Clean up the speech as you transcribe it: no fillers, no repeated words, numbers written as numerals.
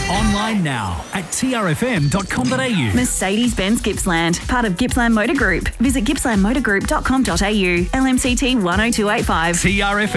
Online now at trfm.com.au. Mercedes-Benz Gippsland, part of Gippsland Motor Group. Visit gippslandmotorgroup.com.au. LMCT 10285. TRFM.